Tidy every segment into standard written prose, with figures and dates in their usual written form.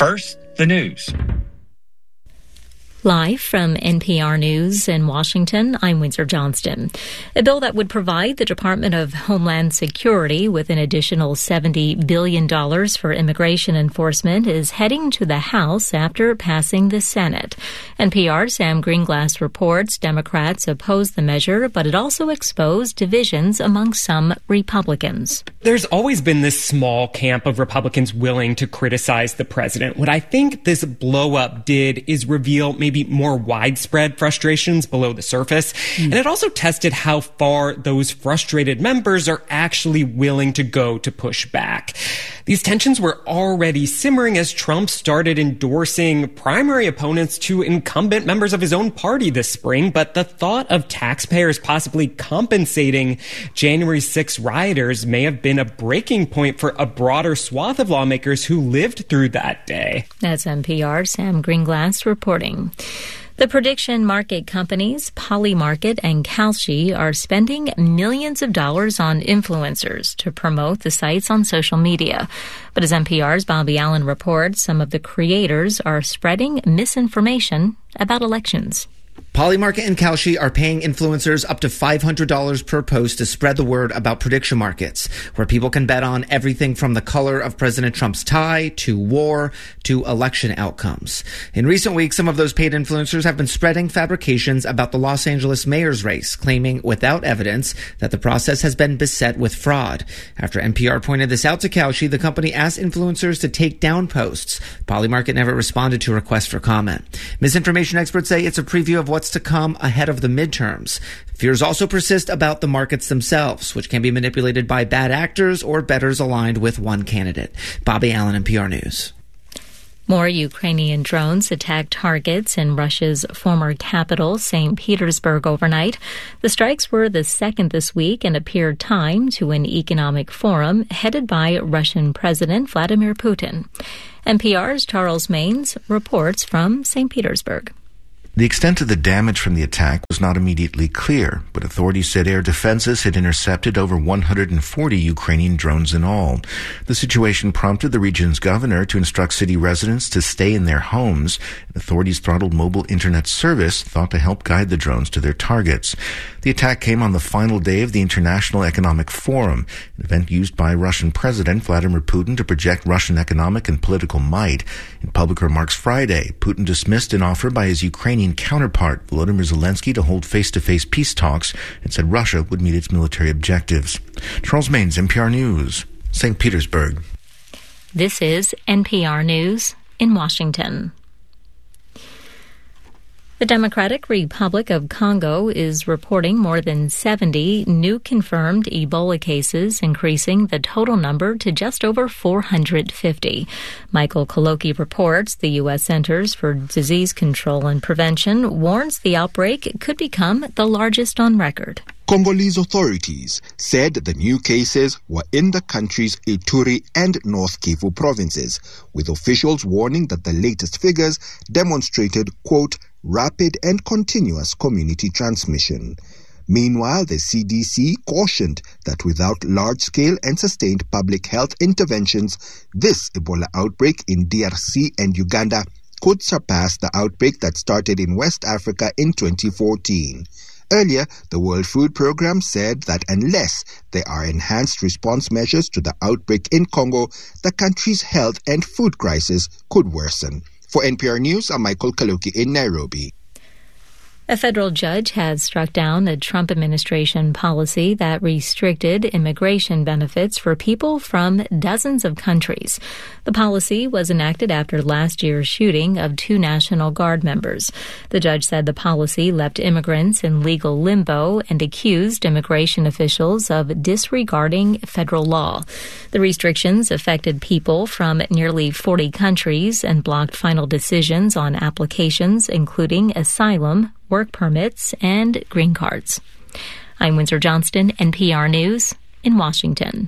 First, the news. Live from NPR News in Washington, I'm Windsor Johnston. A bill that would provide the Department of Homeland Security with an additional $70 billion for immigration enforcement is heading to the House after passing the Senate. NPR's Sam Greenglass reports Democrats oppose the measure, but it also exposed divisions among some Republicans. There's always been this small camp of Republicans willing to criticize the president. What I think this blow-up did is reveal maybe more widespread frustrations below the surface. And it also tested how far those frustrated members are actually willing to go to push back. These tensions were already simmering as Trump started endorsing primary opponents to incumbent members of his own party this spring, but the thought of taxpayers possibly compensating January 6 rioters may have been a breaking point for a broader swath of lawmakers who lived through that day. That's NPR's Sam Greenglass reporting. The prediction market companies Polymarket and Kalshi are spending millions of dollars on influencers to promote the sites on social media. But as NPR's Bobby Allen reports, some of the creators are spreading misinformation about elections. Polymarket and Kalshi are paying influencers up to $500 per post to spread the word about prediction markets, where people can bet on everything from the color of President Trump's tie to war to election outcomes. In recent weeks, some of those paid influencers have been spreading fabrications about the Los Angeles mayor's race, claiming without evidence that the process has been beset with fraud. After NPR pointed this out to Kalshi, the company asked influencers to take down posts. Polymarket never responded to requests for comment. Misinformation experts say it's a preview of what's to come ahead of the midterms. Fears also persist about the markets themselves, which can be manipulated by bad actors or bettors aligned with one candidate. Bobby Allen, NPR News. More Ukrainian drones attacked targets in Russia's former capital, St. Petersburg, overnight. The strikes were the second this week and appeared timed to an economic forum headed by Russian President Vladimir Putin. NPR's Charles Maines reports from St. Petersburg. The extent of the damage from the attack was not immediately clear, but authorities said air defenses had intercepted over 140 Ukrainian drones in all. The situation prompted the region's governor to instruct city residents to stay in their homes, and authorities throttled mobile internet service thought to help guide the drones to their targets. The attack came on the final day of the International Economic Forum, an event used by Russian President Vladimir Putin to project Russian economic and political might. In public remarks Friday, Putin dismissed an offer by his Ukrainian counterpart, Volodymyr Zelensky, to hold face-to-face peace talks and said Russia would meet its military objectives. Charles Maines, NPR News, St. Petersburg. This is NPR News in Washington. The Democratic Republic of Congo is reporting more than 70 new confirmed Ebola cases, increasing the total number to just over 450. Michael Koloki reports the U.S. Centers for Disease Control and Prevention warns the outbreak could become the largest on record. Congolese authorities said the new cases were in the country's Ituri and North Kivu provinces, with officials warning that the latest figures demonstrated, quote, rapid and continuous community transmission. Meanwhile, the CDC cautioned that without large-scale and sustained public health interventions, this Ebola outbreak in DRC and Uganda could surpass the outbreak that started in West Africa in 2014. Earlier, the World Food Programme said that unless there are enhanced response measures to the outbreak in Congo, the country's health and food crisis could worsen. For NPR News, I'm Michael Kaloki in Nairobi. A federal judge has struck down a Trump administration policy that restricted immigration benefits for people from dozens of countries. The policy was enacted after last year's shooting of 2 National Guard members. The judge said the policy left immigrants in legal limbo and accused immigration officials of disregarding federal law. The restrictions affected people from nearly 40 countries and blocked final decisions on applications, including asylum, work permits, and green cards. I'm Windsor Johnston, NPR News in Washington.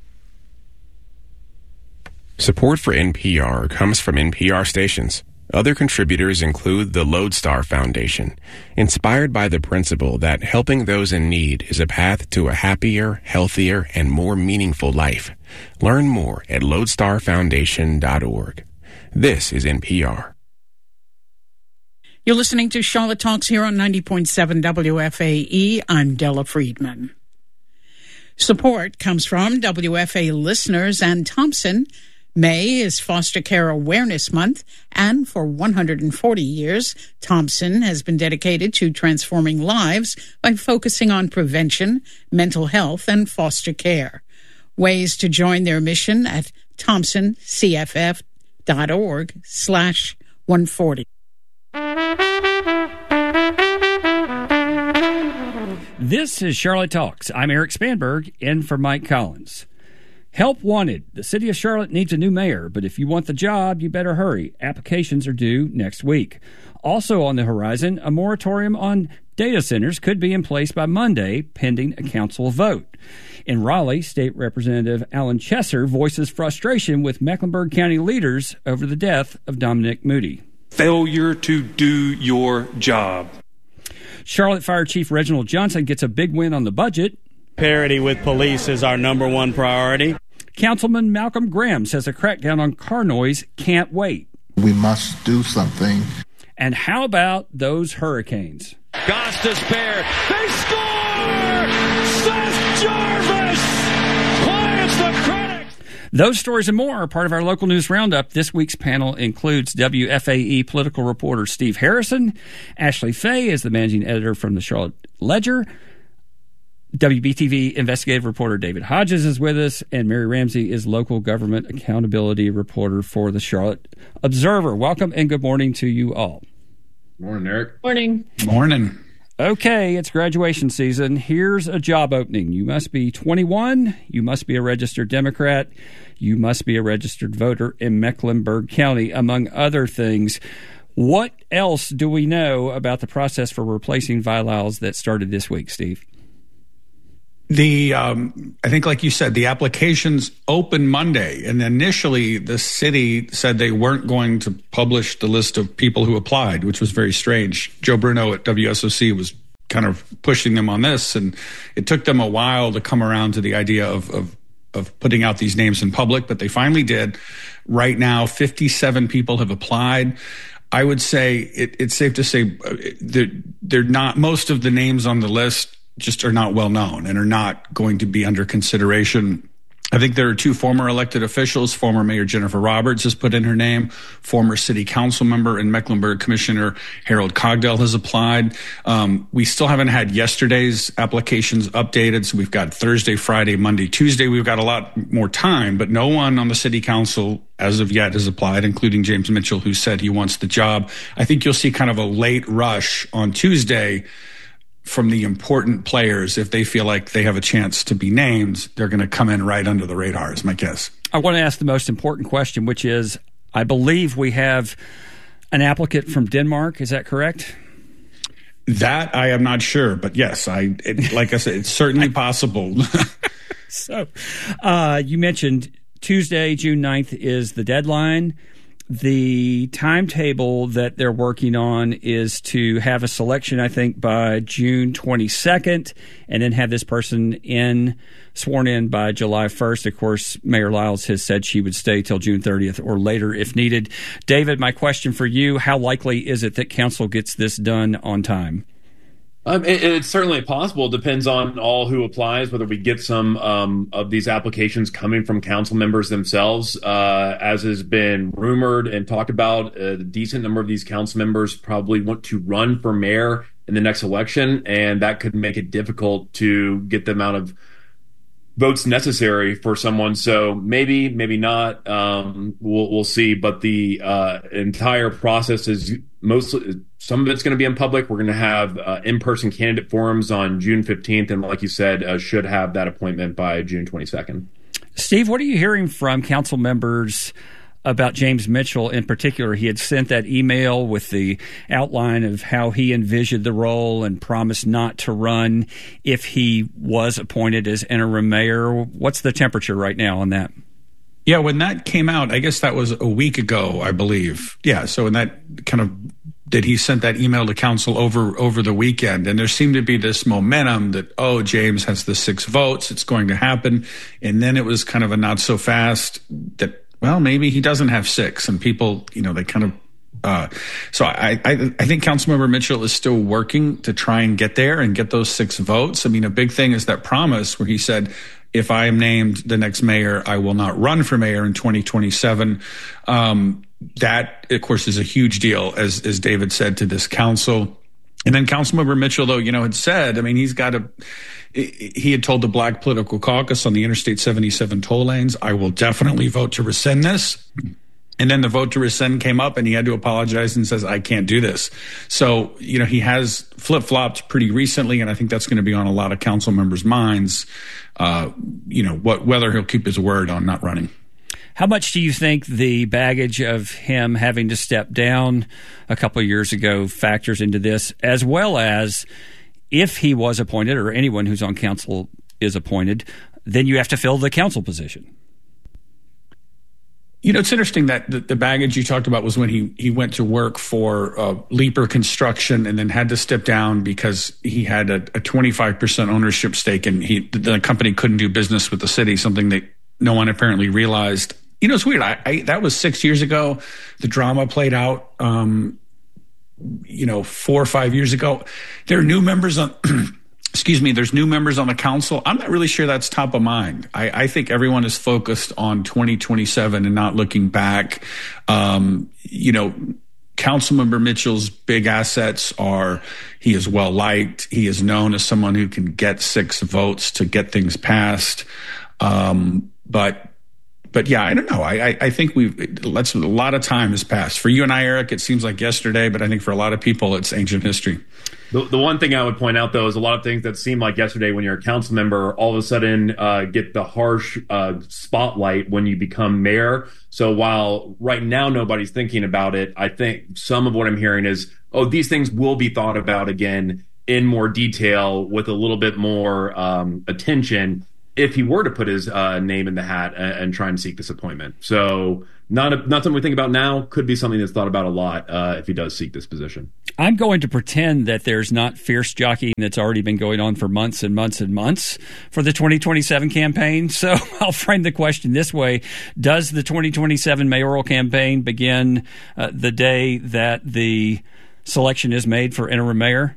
Support for NPR comes from NPR stations. Other contributors include the Lodestar Foundation, inspired by the principle that helping those in need is a path to a happier, healthier, and more meaningful life. Learn more at lodestarfoundation.org. This is NPR. You're listening to Charlotte Talks here on 90.7 WFAE. I'm Della Friedman. Support comes from WFA listeners and Thompson. May is Foster Care Awareness Month, and for 140 years, Thompson has been dedicated to transforming lives by focusing on prevention, mental health, and foster care. Ways to join their mission at thompsoncff.org/140. This is Charlotte Talks. I'm Eric Spanberg, in for Mike Collins. Help wanted. The city of Charlotte needs a new mayor, but if you want the job, you better hurry. Applications are due next week. Also on the horizon, a moratorium on data centers could be in place by Monday, pending a council vote. In Raleigh, State Representative Alan Chesser voices frustration with Mecklenburg County leaders over the death of Dominic Moody. Failure to do your job. Charlotte Fire Chief Reginald Johnson gets a big win on the budget. Parity with police is our number one priority. Councilman Malcolm Graham says a crackdown on car noise can't wait. We must do something. And how about those hurricanes? Goss to spare. They score! Seth Jarvis! Quiets the critics! Those stories and more are part of our local news roundup. This week's panel includes WFAE political reporter Steve Harrison. Ashley Fay is the managing editor from the Charlotte Ledger. WBTV investigative reporter David Hodges is with us, and Mary Ramsey is local government accountability reporter for the Charlotte Observer. Welcome and good morning to you all. Morning, Eric. Morning. Morning. Okay, it's graduation season. Here's a job opening. You must be 21. You must be a registered Democrat. You must be a registered voter in Mecklenburg County, among other things. What else do we know about the process for replacing vials that started this week, Steve? I think, like you said, the applications open Monday, and initially the city said they weren't going to publish the list of people who applied, which was very strange. Joe Bruno at WSOC was kind of pushing them on this, and it took them a while to come around to the idea of putting out these names in public, but they finally did. Right now, 57 people have applied. I would say it's safe to say they're not, most of the names on the list just are not well known and are not going to be under consideration. I think there are two former elected officials. Former Mayor Jennifer Roberts has put in her name. Former city council member and Mecklenburg Commissioner Harold Cogdell has applied. We still haven't had yesterday's applications updated. So we've got Thursday, Friday, Monday, Tuesday. We've got a lot more time, but no one on the city council as of yet has applied, including James Mitchell, who said he wants the job. I think you'll see kind of a late rush on Tuesday from the important players. If they feel like they have a chance to be named, they're going to come in right under the radar, is my guess. I want to ask the most important question, which is, I believe we have an applicant from Denmark. Is that correct? That I am not sure, but yes, like I said, it's certainly possible. So you mentioned Tuesday, June 9th is the deadline. The timetable that they're working on is to have a selection, I think, by June 22nd, and then have this person sworn in by July 1st. Of course, Mayor Lyles has said she would stay till June 30th or later if needed. David, my question for you, how likely is it that council gets this done on time? It's certainly possible. It depends on all who applies, whether we get some of these applications coming from council members themselves. As has been rumored and talked about, a decent number of these council members probably want to run for mayor in the next election, and that could make it difficult to get the amount of votes necessary for someone. So maybe not. We'll see. But the entire process is mostly, some of it's going to be in public. We're going to have in-person candidate forums on June 15th. And like you said, should have that appointment by June 22nd. Steve, what are you hearing from council members about James Mitchell in particular? He had sent that email with the outline of how he envisioned the role and promised not to run if he was appointed as interim mayor. What's the temperature right now on that? Yeah, when that came out, I guess that was a week ago, I believe. Yeah, so in that kind of, that he sent that email to council over the weekend, and there seemed to be this momentum that, James has the 6 votes, it's going to happen. And then it was kind of a not so fast that, well, maybe he doesn't have 6, and people, they kind of. So I think Councilmember Mitchell is still working to try and get there and get those 6 votes. I mean, a big thing is that promise where he said, if I am named the next mayor, I will not run for mayor in 2027. That, of course, is a huge deal, as David said, to this council. And then Councilmember Mitchell, though, had said, I mean, he had told the Black Political Caucus on the Interstate 77 toll lanes, I will definitely vote to rescind this. And then the vote to rescind came up and he had to apologize and says, I can't do this. So, he has flip-flopped pretty recently, and I think that's going to be on a lot of council members' minds, whether he'll keep his word on not running. How much do you think the baggage of him having to step down a couple of years ago factors into this, as well as if he was appointed or anyone who's on council is appointed, then you have to fill the council position? It's interesting that the baggage you talked about was when he went to work for Leaper Construction and then had to step down because he had a 25% ownership stake and the company couldn't do business with the city, something that no one apparently realized. It's weird. That was 6 years ago. The drama played out, 4 or 5 years ago. There are new members on... there's new members on the council. I'm not really sure that's top of mind. I think everyone is focused on 2027 and not looking back. Councilmember Mitchell's big assets are he is well liked. He is known as someone who can get 6 votes to get things passed. But yeah, I don't know. I think a lot of time has passed. For you and I, Eric, it seems like yesterday, but I think for a lot of people, it's ancient history. The one thing I would point out, though, is a lot of things that seem like yesterday when you're a council member all of a sudden get the harsh spotlight when you become mayor. So while right now nobody's thinking about it, I think some of what I'm hearing is, these things will be thought about again in more detail with a little bit more attention if he were to put his name in the hat and try and seek this appointment. So not something we think about now, could be something that's thought about a lot if he does seek this position. I'm going to pretend that there's not fierce jockeying that's already been going on for months and months and months for the 2027 campaign. So I'll frame the question this way. Does the 2027 mayoral campaign begin the day that the selection is made for interim mayor?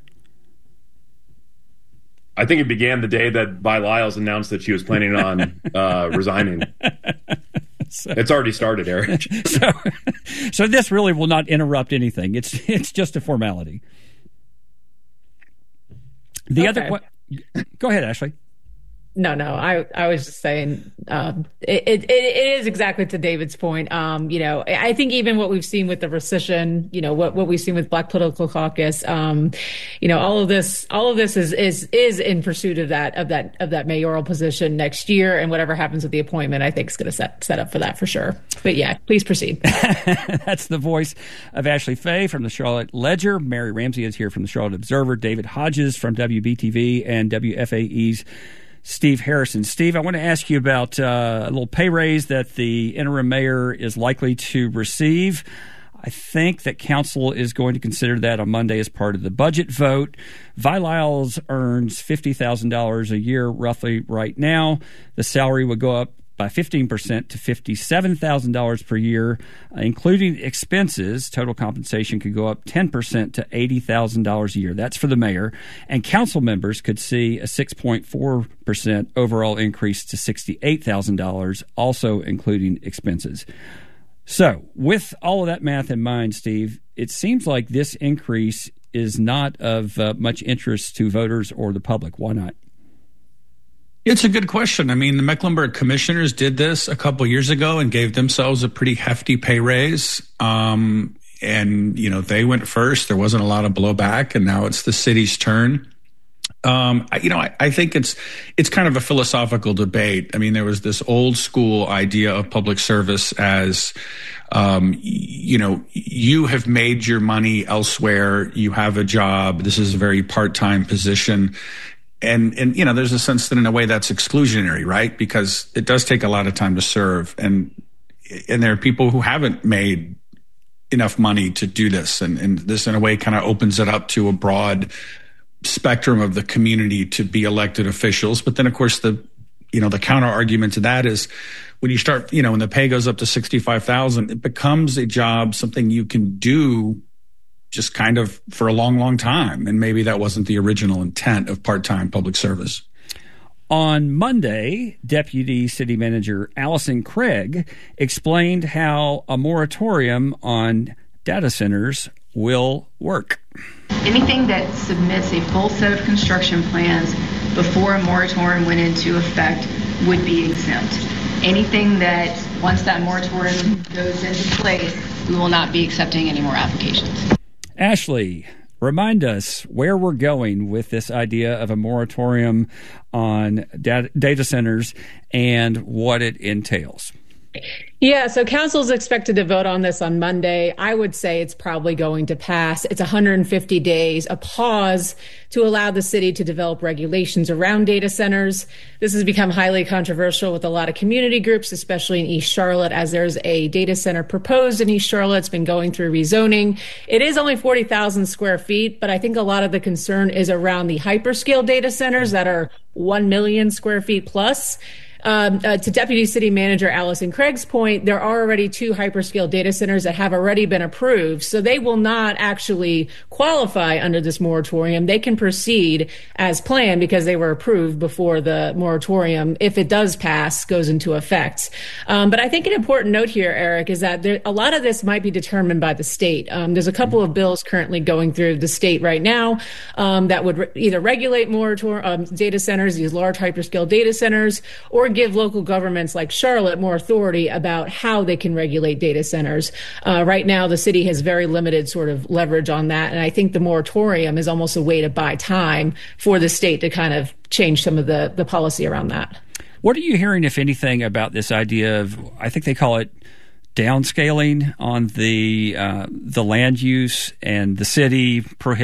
I think it began the day that Vi Lyles announced that she was planning on resigning. It's already started, Eric. So this really will not interrupt anything. It's just a formality. Other go ahead, Ashley. No. I was just saying it is exactly to David's point. I think even what we've seen with the rescission, what we've seen with Black Political Caucus, all of this is in pursuit of that mayoral position next year, and whatever happens with the appointment, I think is going to set up for that for sure. But yeah, please proceed. That's the voice of Ashley Fay from the Charlotte Ledger. Mary Ramsey is here from the Charlotte Observer. David Hodges from WBTV and WFAE's Steve Harrison. Steve, I want to ask you about a little pay raise that the interim mayor is likely to receive. I think that council is going to consider that on Monday as part of the budget vote. Vi Lyles earns $50,000 a year roughly right now. The salary would go up by 15% to $57,000 per year, including expenses. Total compensation could go up 10% to $80,000 a year. That's for the mayor. And council members could see a 6.4% overall increase to $68,000, also including expenses. So with all of that math in mind, Steve, it seems like this increase is not of much interest to voters or the public. Why not? It's a good question. I mean, the Mecklenburg commissioners did this a couple years ago and gave themselves a pretty hefty pay raise. And, they went first. There wasn't a lot of blowback, and now it's the city's turn. I think it's kind of a philosophical debate. I mean, there was this old school idea of public service as, you have made your money elsewhere. You have a job. This is a very part-time position. And there's a sense that in a way that's exclusionary, right? Because it does take a lot of time to serve. And there are people who haven't made enough money to do this. And this in a way kind of opens it up to a broad spectrum of the community to be elected officials. But then of course the the counter argument to that is when you start, when the pay goes up to $65,000, it becomes a job, something you can do just kind of for a long, long time. And maybe that wasn't the original intent of part-time public service. On Monday, Deputy City Manager Allison Craig explained how a moratorium on data centers will work. Anything that submits a full set of construction plans before a moratorium went into effect would be exempt. Anything that, once that moratorium goes into place, we will not be accepting any more applications. Ashley, remind us where we're going with this idea of a moratorium on data centers and what it entails. Yeah, so council is expected to vote on this on Monday. I would say it's probably going to pass. It's 150 days, a pause to allow the city to develop regulations around data centers. This has become highly controversial with a lot of community groups, especially in East Charlotte, as there's a data center proposed in East Charlotte. It's been going through rezoning. It is only 40,000 square feet, but I think a lot of the concern is around the hyperscale data centers that are 1 million square feet plus. To Deputy City Manager Allison Craig's point, there are already 2 hyperscale data centers that have already been approved, so they will not actually qualify under this moratorium. They can proceed as planned because they were approved before the moratorium, if it does pass, goes into effect. But I think an important note here, Eric, is that a lot of this might be determined by the state. There's a couple of bills currently going through the state right now that would either regulate data centers, these large hyperscale data centers, or give local governments like Charlotte more authority about how they can regulate data centers. Right now, the city has very limited sort of leverage on that. And I think the moratorium is almost a way to buy time for the state to kind of change some of the policy around that. What are you hearing, if anything, about this idea of, I think they call it downscaling on the land use and the city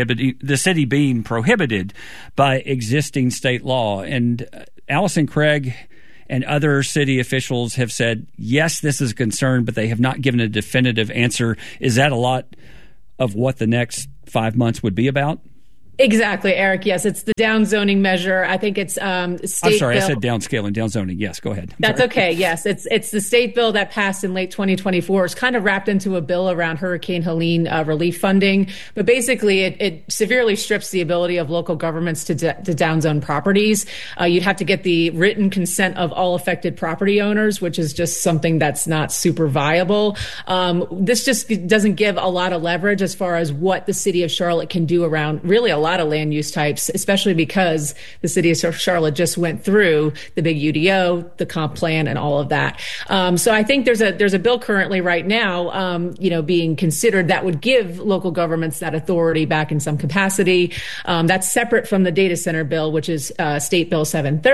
being prohibited by existing state law? And Allison Craig and other city officials have said, yes, this is a concern, but they have not given a definitive answer. Is that a lot of what the next 5 months would be about? Exactly, Eric. Yes, it's the downzoning measure. I think it's state I'm sorry, bill. I said downscaling, downzoning. Yes, go ahead. That's okay. Yes, it's the state bill that passed in late 2024. It's kind of wrapped into a bill around Hurricane Helene relief funding. But basically, it severely strips the ability of local governments to downzone properties. You'd have to get the written consent of all affected property owners, which is just something that's not super viable. This just doesn't give a lot of leverage as far as what the city of Charlotte can do around really a lot of land use types, especially because the city of Charlotte just went through the big UDO, the comp plan, and all of that. So I think there's a bill currently right now, being considered that would give local governments that authority back in some capacity. That's separate from the data center bill, which is State Bill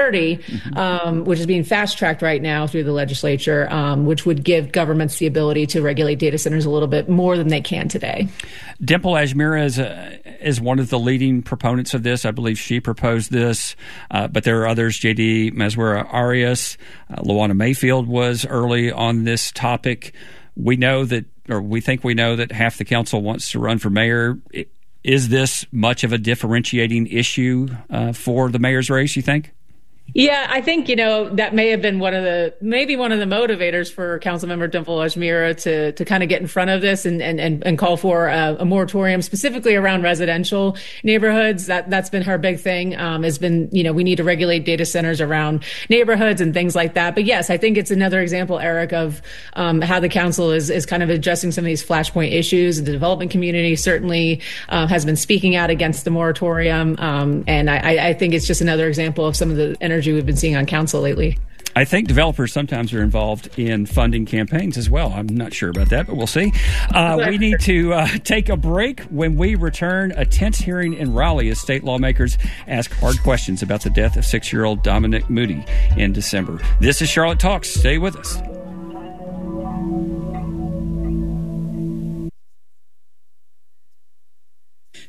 730, which is being fast tracked right now through the legislature, which would give governments the ability to regulate data centers a little bit more than they can today. Dimple Ajmira is one of the leading proponents of this. I believe she proposed this, but there are others. J.D. Maswara Arias, Luana Mayfield was early on this topic. We think we know that half the council wants to run for mayor. Is this much of a differentiating issue for the mayor's race, you think? Yeah, I think, that may have been one of the motivators for Councilmember Dimple Ajmira to kind of get in front of this and call for a moratorium specifically around residential neighborhoods. That's been her big thing, has been, we need to regulate data centers around neighborhoods and things like that. But yes, I think it's another example, Eric, of how the council is kind of addressing some of these flashpoint issues. The development community certainly has been speaking out against the moratorium. And I think it's just another example of some of the energy we've been seeing on council lately. I think developers sometimes are involved in funding campaigns as well. I'm not sure about that, but we'll see. We need to take a break. When we return, a tense hearing in Raleigh as state lawmakers ask hard questions about the death of 6-year-old Dominic Moody in December. This is Charlotte Talks. Stay with us.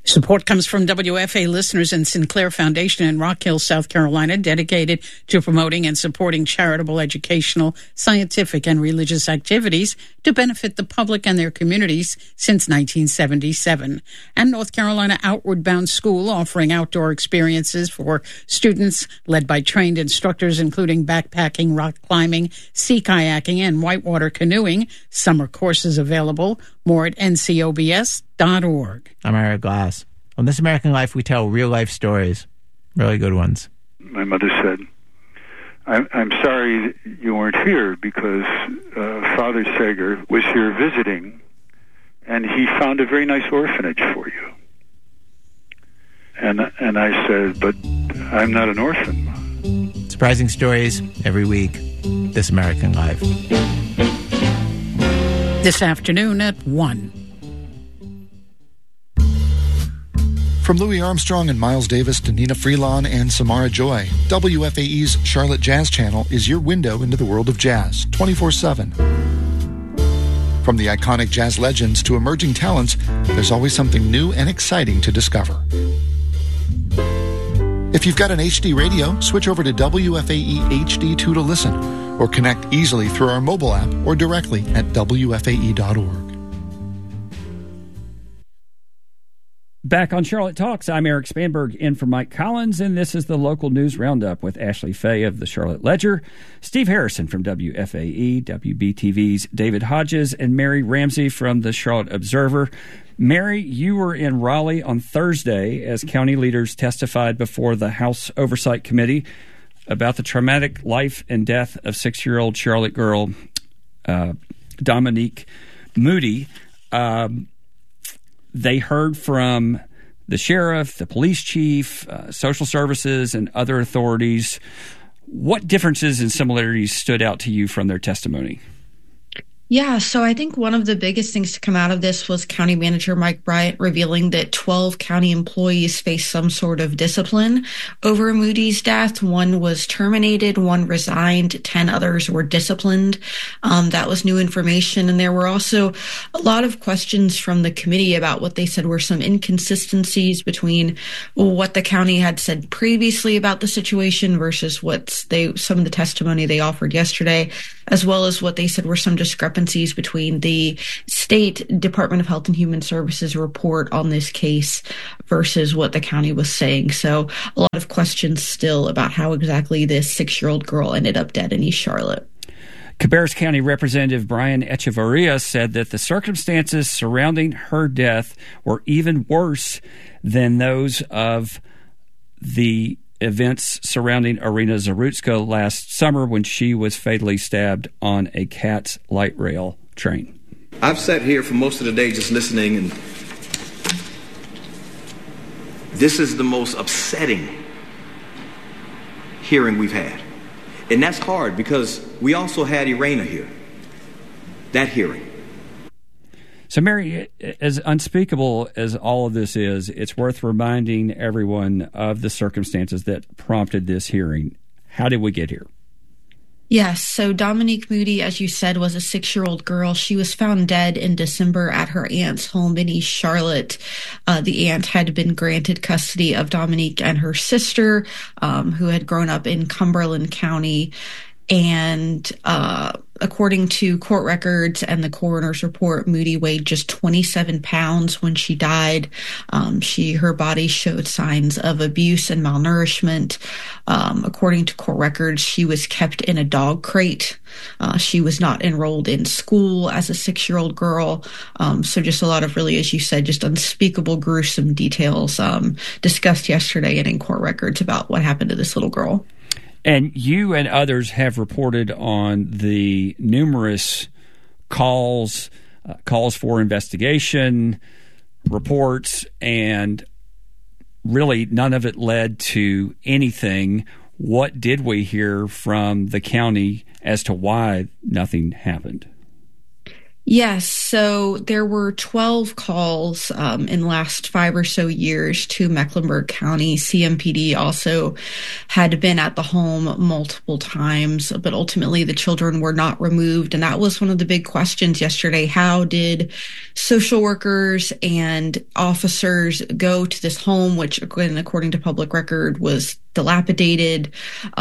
Support comes from WFA listeners and Sinclair Foundation in Rock Hill, South Carolina, dedicated to promoting and supporting charitable, educational, scientific, and religious activities to benefit the public and their communities since 1977. And North Carolina Outward Bound School, offering outdoor experiences for students led by trained instructors, including backpacking, rock climbing, sea kayaking, and whitewater canoeing. Summer courses available. More at ncobs.org. I'm Eric Glass. On This American Life, we tell real-life stories, really good ones. My mother said, I'm sorry you weren't here because Father Sager was here visiting, and he found a very nice orphanage for you. And I said, but I'm not an orphan, Mom. Surprising stories every week. This American Life. This afternoon at 1. From Louis Armstrong and Miles Davis to Nina Freelon and Samara Joy, WFAE's Charlotte Jazz Channel is your window into the world of jazz, 24/7. From the iconic jazz legends to emerging talents, there's always something new and exciting to discover. If you've got an HD radio, switch over to WFAE HD2 to listen, or connect easily through our mobile app or directly at WFAE.org. Back on Charlotte Talks, I'm Eric Spanberg in for Mike Collins, and this is the local news roundup with Ashley Fay of the Charlotte Ledger, Steve Harrison from WFAE, WBTV's David Hodges, and Mary Ramsey from the Charlotte Observer. Mary, you were in Raleigh on Thursday as county leaders testified before the House Oversight Committee about the traumatic life and death of 6-year-old Charlotte girl, Dominique Moody. They heard from the sheriff, the police chief, social services, and other authorities. What differences and similarities stood out to you from their testimony? Yeah, so I think one of the biggest things to come out of this was County Manager Mike Bryant revealing that 12 county employees faced some sort of discipline over Moody's death. One was terminated, one resigned, 10 others were disciplined. That was new information. And there were also a lot of questions from the committee about what they said were some inconsistencies between what the county had said previously about the situation versus some of the testimony they offered yesterday, as well as what they said were some discrepancies between the State Department of Health and Human Services report on this case versus what the county was saying. So a lot of questions still about how exactly this 6-year-old girl ended up dead in East Charlotte. Cabarrus County Representative Brian Echevarria said that the circumstances surrounding her death were even worse than those of the events surrounding Irina Zarutska last summer when she was fatally stabbed on a CATS light rail train. I've sat here for most of the day just listening, and this is the most upsetting hearing we've had. And that's hard because we also had Irina here, that hearing. So, Mary, as unspeakable as all of this is, it's worth reminding everyone of the circumstances that prompted this hearing. How did we get here? Yes, so Dominique Moody, as you said, was a 6-year-old girl. She was found dead in December at her aunt's home in East Charlotte. The aunt had been granted custody of Dominique and her sister, who had grown up in Cumberland County. And according to court records and the coroner's report, Moody weighed just 27 pounds when she died. Her body showed signs of abuse and malnourishment. According to court records, she was kept in a dog crate. She was not enrolled in school as a 6-year-old girl. So just a lot of really, as you said, just unspeakable, gruesome details discussed yesterday and in court records about what happened to this little girl. And you and others have reported on the numerous calls for investigation, reports, and really none of it led to anything. What did we hear from the county as to why nothing happened? Yes, so there were 12 calls in the last 5 or so years to Mecklenburg County. CMPD also had been at the home multiple times, but ultimately the children were not removed. And that was one of the big questions yesterday. How did social workers and officers go to this home, which, according to public record, was dilapidated,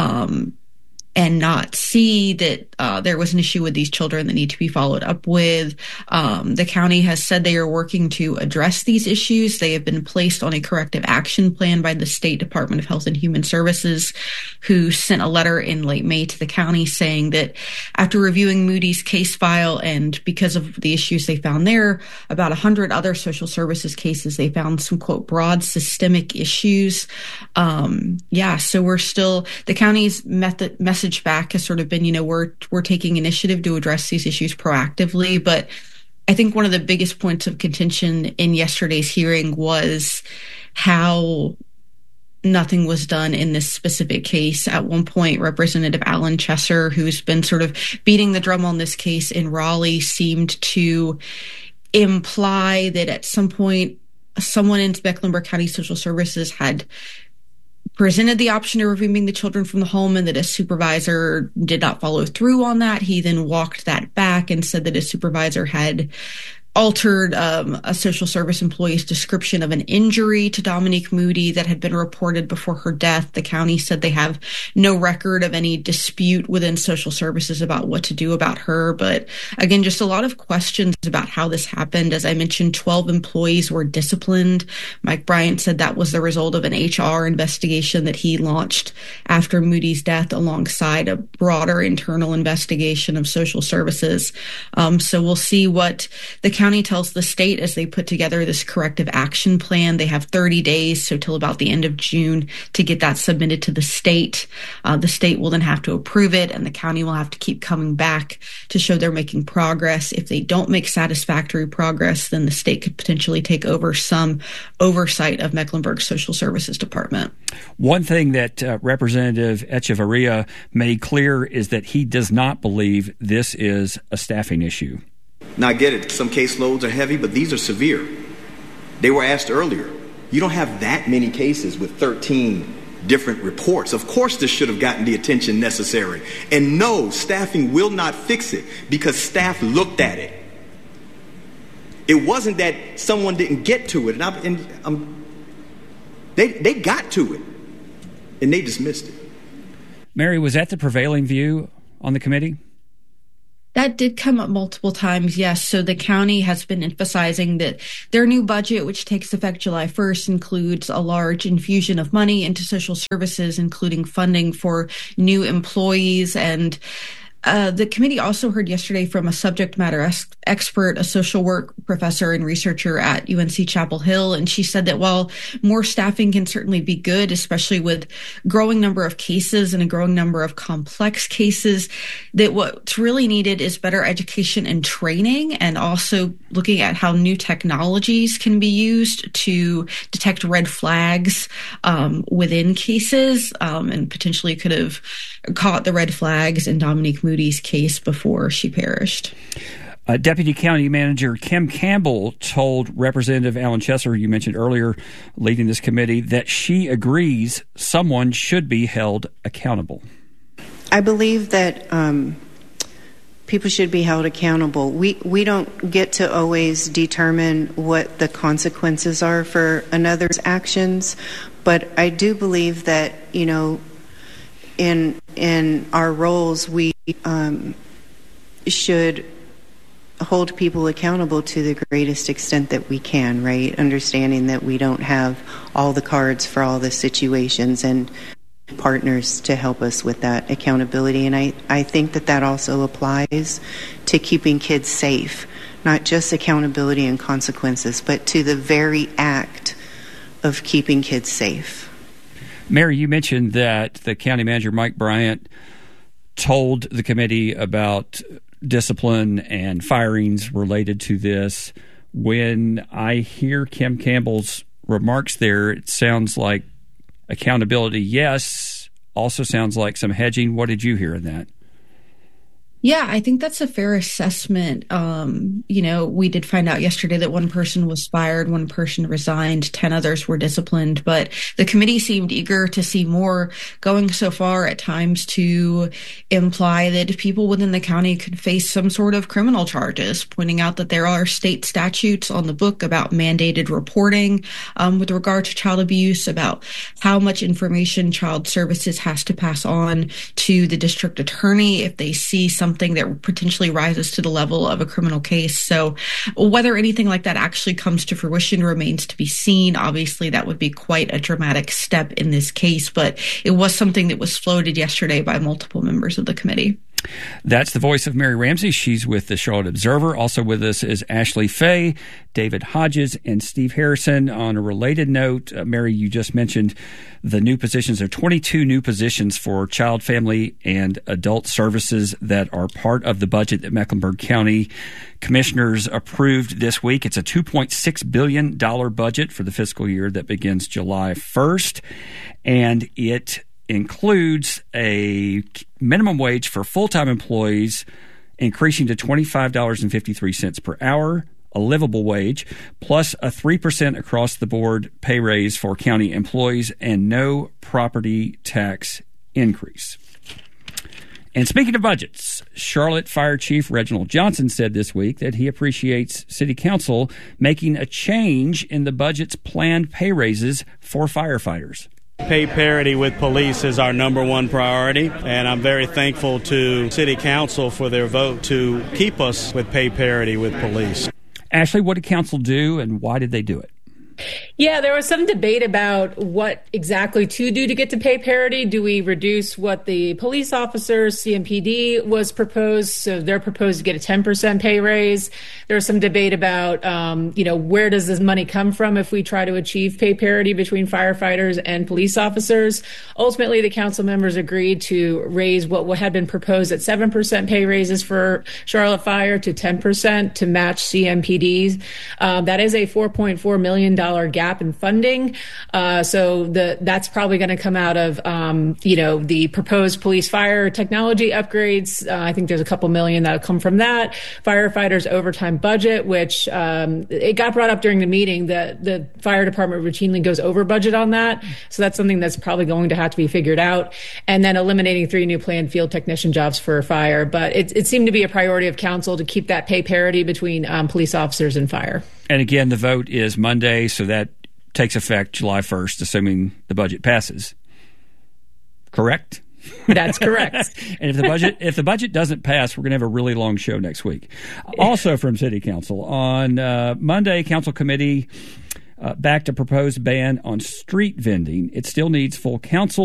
and not see that there was an issue with these children that need to be followed up with. The county has said they are working to address these issues. They have been placed on a corrective action plan by the State Department of Health and Human Services, who sent a letter in late May to the county saying that after reviewing Moody's case file and because of the issues they found there, about 100 other social services cases, they found some, quote, broad systemic issues. So we're still, the county's message back has sort of been, we're taking initiative to address these issues proactively. But I think one of the biggest points of contention in yesterday's hearing was how nothing was done in this specific case. At one point, Representative Alan Chesser, who's been sort of beating the drum on this case in Raleigh, seemed to imply that at some point, someone in Mecklenburg County Social Services had presented the option of removing the children from the home and that a supervisor did not follow through on that. He then walked that back and said that his supervisor had altered a social service employee's description of an injury to Dominique Moody that had been reported before her death. The county said they have no record of any dispute within social services about what to do about her. But again, just a lot of questions about how this happened. As I mentioned, 12 employees were disciplined. Mike Bryant said that was the result of an HR investigation that he launched after Moody's death alongside a broader internal investigation of social services. So we'll see what the county tells the state as they put together this corrective action plan. They have 30 days, so till about the end of June, to get that submitted to the state. The state will then have to approve it, and the county will have to keep coming back to show they're making progress. If they don't make satisfactory progress, then the state could potentially take over some oversight of Mecklenburg Social Services Department. One thing that Representative Echevarria made clear is that he does not believe this is a staffing issue. Now, I get it. Some caseloads are heavy, but these are severe. They were asked earlier. You don't have that many cases with 13 different reports. Of course, this should have gotten the attention necessary. And no, staffing will not fix it because staff looked at it. It wasn't that someone didn't get to it. They got to it, and they dismissed it. Mary, was that the prevailing view on the committee? That did come up multiple times, yes. So the county has been emphasizing that their new budget, which takes effect July 1st, includes a large infusion of money into social services, including funding for new employees. And the committee also heard yesterday from a subject matter expert, a social work professor and researcher at UNC Chapel Hill. And she said that while more staffing can certainly be good, especially with growing number of cases and a growing number of complex cases, that what's really needed is better education and training, and also looking at how new technologies can be used to detect red flags within cases, and potentially could have caught the red flags in Dominique Moody's case before she perished. Deputy County Manager Kim Campbell told Representative Alan Chesser, you mentioned earlier, leading this committee, that she agrees someone should be held accountable. I believe that people should be held accountable. We don't get to always determine what the consequences are for another's actions, but I do believe that, in our roles, we should hold people accountable to the greatest extent that we can, right? Understanding that we don't have all the cards for all the situations and partners to help us with that accountability. And I think that also applies to keeping kids safe, not just accountability and consequences, but to the very act of keeping kids safe. Mary, you mentioned that the county manager, Mike Bryant, told the committee about discipline and firings related to this. When I hear Kim Campbell's remarks there, it sounds like accountability, yes, also sounds like some hedging. What did you hear in that? Yeah, I think that's a fair assessment. We did find out yesterday that one person was fired, one person resigned, 10 others were disciplined, but the committee seemed eager to see more, going so far at times to imply that people within the county could face some sort of criminal charges, pointing out that there are state statutes on the book about mandated reporting with regard to child abuse, about how much information child services has to pass on to the district attorney if they see something that potentially rises to the level of a criminal case. So whether anything like that actually comes to fruition remains to be seen. Obviously, that would be quite a dramatic step in this case, but it was something that was floated yesterday by multiple members of the committee. That's the voice of Mary Ramsey. She's with the Charlotte Observer. Also with us is Ashley Fay, David Hodges, and Steve Harrison. On a related note, Mary, you just mentioned the new positions. There are 22 new positions for child, family, and adult services that are part of the budget that Mecklenburg County commissioners approved this week. It's a $2.6 billion budget for the fiscal year that begins July 1st, and it includes a minimum wage for full-time employees increasing to $25.53 per hour, a livable wage, plus a 3% across-the-board pay raise for county employees, and no property tax increase. And speaking of budgets, Charlotte Fire Chief Reginald Johnson said this week that he appreciates City Council making a change in the budget's planned pay raises for firefighters. Pay parity with police is our number one priority, and I'm very thankful to City Council for their vote to keep us with pay parity with police. Ashley, what did Council do, and why did they do it? Yeah, there was some debate about what exactly to do to get to pay parity. Do we reduce what the police officers, CMPD, was proposed? So they're proposed to get a 10% pay raise. There was some debate about, where does this money come from if we try to achieve pay parity between firefighters and police officers? Ultimately, the council members agreed to raise what had been proposed at 7% pay raises for Charlotte Fire to 10% to match CMPD's. That is a $4.4 million gap in funding. So that's probably going to come out of, the proposed police fire technology upgrades. I think there's a couple million that'll come from that. Firefighters overtime budget, which it got brought up during the meeting that the fire department routinely goes over budget on that. So that's something that's probably going to have to be figured out. And then eliminating 3 new planned field technician jobs for fire. But it seemed to be a priority of council to keep that pay parity between police officers and fire. And again, the vote is Monday, so that takes effect July 1st, assuming the budget passes. Correct? That's correct. And if the budget doesn't pass, we're going to have a really long show next week. Also from City Council, on Monday, Council Committee backed a proposed ban on street vending. It still needs full council